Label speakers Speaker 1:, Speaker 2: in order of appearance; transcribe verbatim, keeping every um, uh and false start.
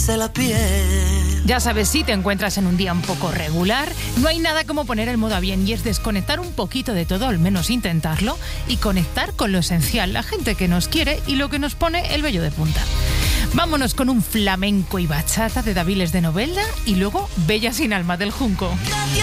Speaker 1: la piel.
Speaker 2: Ya sabes, si te encuentras en un día un poco regular, no hay nada como poner el modo avión y es desconectar un poquito de todo, al menos intentarlo, y conectar con lo esencial, la gente que nos quiere y lo que nos pone el vello de punta. Vámonos con un flamenco y bachata de Daviles de Novelda y luego Bella sin alma del Junco.